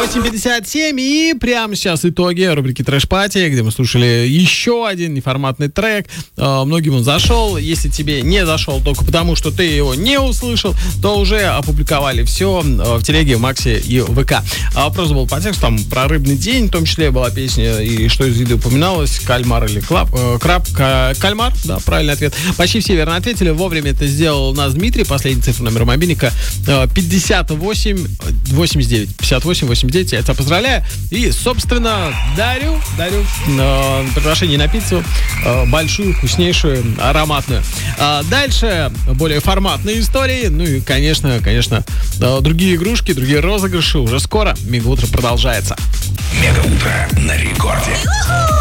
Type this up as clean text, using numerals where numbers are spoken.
8:57, и прямо сейчас итоги рубрики Трэш-пати, где мы слушали еще один неформатный трек. Многим он зашел. Если тебе не зашел только потому, что ты его не услышал, то уже опубликовали все в телеге, в Максе и ВК. Вопрос был по тексту, там про рыбный день, в том числе была песня, и что из еды упоминалось, кальмар или краб, кальмар, да, правильный ответ. Почти все верно ответили, вовремя это сделал у нас Дмитрий, последняя цифра номера мобильника 5889. 5889, я тебя поздравляю. И, собственно, дарю приглашение на пиццу большую, вкуснейшую, ароматную. Дальше более форматные истории. Ну и, конечно, другие игрушки, другие розыгрыши уже скоро. Мегаутро продолжается. Мегаутро на рекорде.